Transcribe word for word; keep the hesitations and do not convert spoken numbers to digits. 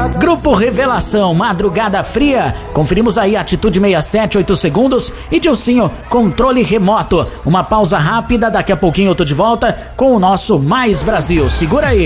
madrugada. Grupo Revelação, Madrugada Fria. Conferimos aí Atitude sessenta e sete, oito segundos. E Dilcinho, Controle Remoto. Uma pausa rápida, daqui a pouquinho eu tô de volta com o nosso Mais Brasil. Segura aí.